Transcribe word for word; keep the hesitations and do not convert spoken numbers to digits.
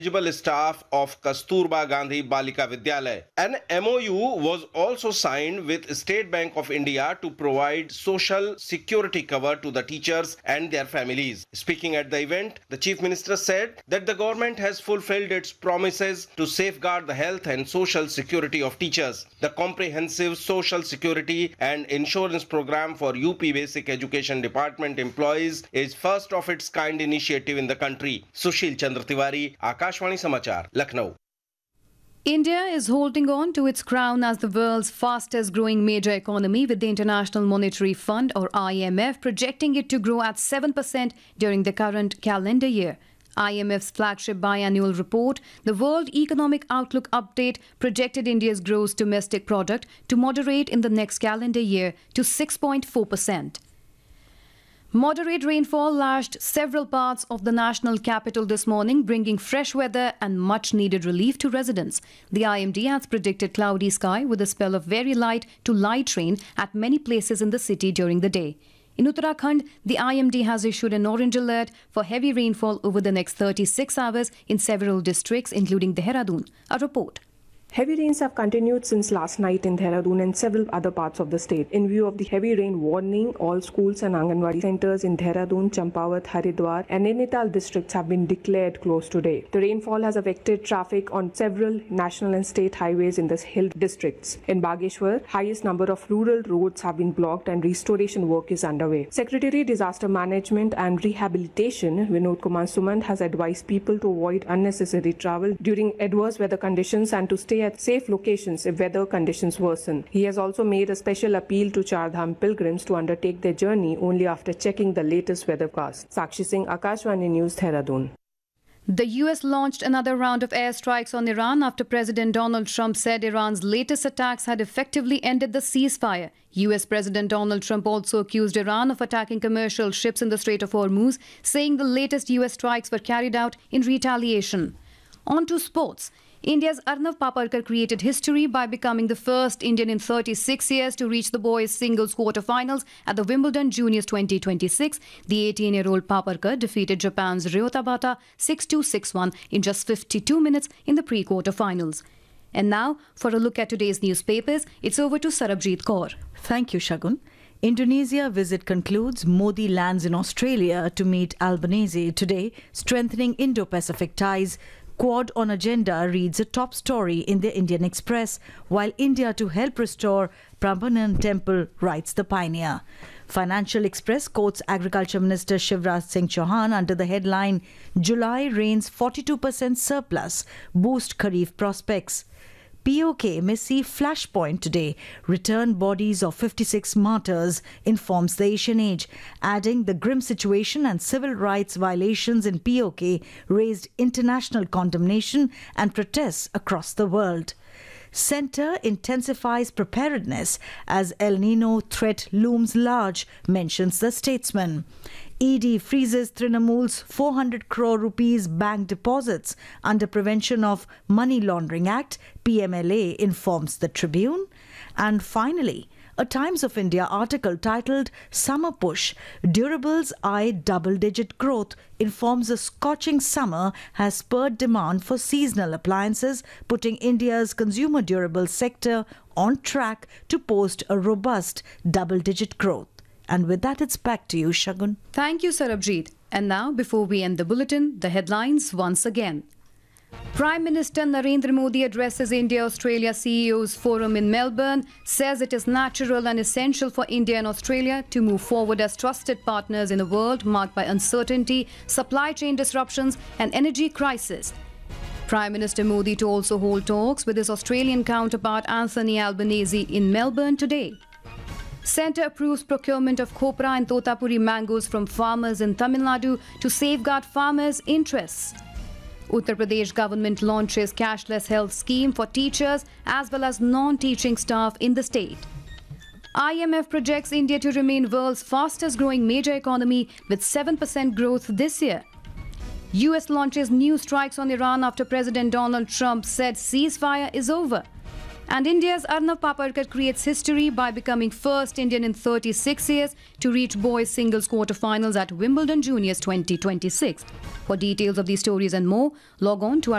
eligible staff of Kasturba Gandhi Balika Vidyalaya. An M O U was also signed with State Bank of India to provide social security cover to the teachers and their families. Speaking at the event, the Chief Minister said that the government has fulfilled its promises to safeguard the health and social security of teachers. The comprehensive social security and insurance program for U P Basic Education Department employees is first of its kind initiative in the country. Sushil Chandra Tiwari, Akashvani Samachar, Lucknow. India is holding on to its crown as the world's fastest growing major economy, with the International Monetary Fund or I M F projecting it to grow at seven percent during the current calendar year. I M F's flagship biannual report, the World Economic Outlook Update, projected India's gross domestic product to moderate in the next calendar year to six point four percent. Moderate rainfall lashed several parts of the national capital this morning, bringing fresh weather and much-needed relief to residents. The I M D has predicted cloudy sky with a spell of very light to light rain at many places in the city during the day. In Uttarakhand, the I M D has issued an orange alert for heavy rainfall over the next thirty-six hours in several districts, including Dehradun. A report. Heavy rains have continued since last night in Dehradun and several other parts of the state. In view of the heavy rain warning, all schools and Anganwadi centers in Dehradun, Champawat, Haridwar and Nainital districts have been declared closed today. The rainfall has affected traffic on several national and state highways in the hill districts. In Bageshwar, highest number of rural roads have been blocked and restoration work is underway. Secretary Disaster Management and Rehabilitation Vinod Kumar Sumant has advised people to avoid unnecessary travel during adverse weather conditions and to stay at safe locations if weather conditions worsen. He has also made a special appeal to Char Dham pilgrims to undertake their journey only after checking the latest weathercast. Sakshi Singh, Akashvani News, Dehradun. The U S launched another round of airstrikes on Iran after President Donald Trump said Iran's latest attacks had effectively ended the ceasefire. U S President Donald Trump also accused Iran of attacking commercial ships in the Strait of Hormuz, saying the latest U S strikes were carried out in retaliation. On to sports. India's Arnav Paparkar created history by becoming the first Indian in thirty-six years to reach the boys' singles quarterfinals at the Wimbledon Juniors twenty twenty-six. The eighteen-year-old Paparkar defeated Japan's Ryo Tabata six two six one in just fifty-two minutes in the pre-quarterfinals. And now, for a look at today's newspapers, it's over to Sarabjit Kaur. Thank you, Shagun. Indonesia visit concludes. Modi lands in Australia to meet Albanese today, strengthening Indo-Pacific ties. Quad on agenda reads a top story in the Indian Express, while India to help restore Prambanan Temple, writes the Pioneer. Financial Express quotes Agriculture Minister Shivraj Singh Chauhan under the headline, July rains forty-two percent surplus, boost Kharif prospects. P O K may see flashpoint today. Return bodies of fifty-six martyrs, informs the Asian Age, adding the grim situation and civil rights violations in P O K raised international condemnation and protests across the world. Centre intensifies preparedness as El Nino threat looms large, mentions the Statesman. E D freezes Trinamool's four hundred crore rupees bank deposits under Prevention of Money Laundering Act, P M L A, informs the Tribune. And finally, a Times of India article titled Summer Push, Durables Eye Double-Digit Growth, informs a scorching summer has spurred demand for seasonal appliances, putting India's consumer durable sector on track to post a robust double-digit growth. And with that, it's back to you, Shagun. Thank you, Sarabjit. And now, before we end the bulletin, the headlines once again. Prime Minister Narendra Modi addresses India-Australia C E Os Forum in Melbourne, says it is natural and essential for India and Australia to move forward as trusted partners in a world marked by uncertainty, supply chain disruptions and energy crisis. Prime Minister Modi to also hold talks with his Australian counterpart Anthony Albanese in Melbourne today. Centre approves procurement of copra and totapuri mangoes from farmers in Tamil Nadu to safeguard farmers' interests. Uttar Pradesh government launches cashless health scheme for teachers as well as non-teaching staff in the state. I M F projects India to remain world's fastest growing major economy with seven percent growth this year. U S launches new strikes on Iran after President Donald Trump said ceasefire is over. And India's Arnav Paparkar creates history by becoming first Indian in thirty-six years to reach boys singles quarterfinals at Wimbledon Juniors twenty twenty-six. For details of these stories and more, log on to our